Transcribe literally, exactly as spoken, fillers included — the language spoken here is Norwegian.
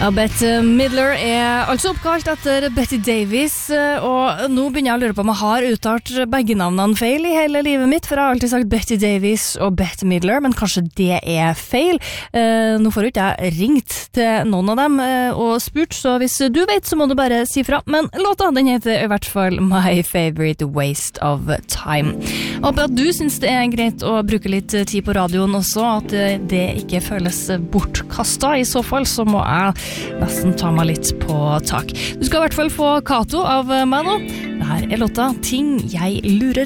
Ja, Bette Midler er altså oppkalt etter Betty Davis, og nå begynner jeg å lure på om jeg har uttalt begge navnene feil i hele livet mitt, for jeg har alltid sagt Betty Davis og Bette Midler, men kanskje det er feil. Eh, nå får jo ikke jeg ringt til noen av dem eh, og spurt, så hvis du vet så må du bare si fra. Men låta den heter i hvert fall My Favorite Waste of Time. Jeg håper at du synes det er greit å bruke litt tid på radioen også, at det ikke føles bortkastet. I så fall så må jeg nesten ta meg litt på tak. Du skal i hvert fall få Kato av meg nå. Dette er låta Ting jeg lurer